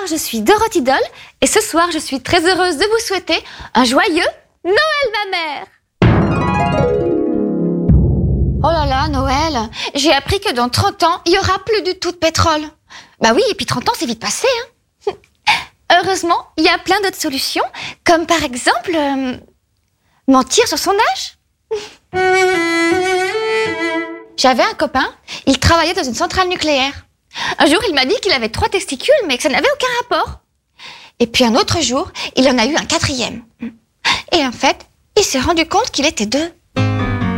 je suis Dorothy Doll et ce soir, je suis très heureuse de vous souhaiter un joyeux Noël, ma mère. Oh là là, Noël, j'ai appris que dans 30 ans, il n'y aura plus du tout de pétrole. Bah oui, et puis 30 ans, c'est vite passé, hein. Heureusement, il y a plein d'autres solutions, comme par exemple, mentir sur son âge. J'avais un copain, il travaillait dans une centrale nucléaire. Un jour, il m'a dit qu'il avait 3 testicules, mais que ça n'avait aucun rapport. Et puis un autre jour, il en a eu un 4e. Et en fait, il s'est rendu compte qu'il était 2.